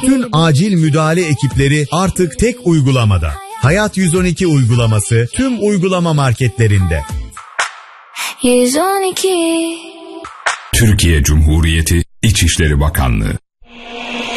Bütün acil müdahale ekipleri artık tek uygulamada. Hayat 112 uygulaması tüm uygulama marketlerinde. 112. Türkiye Cumhuriyeti İçişleri Bakanlığı.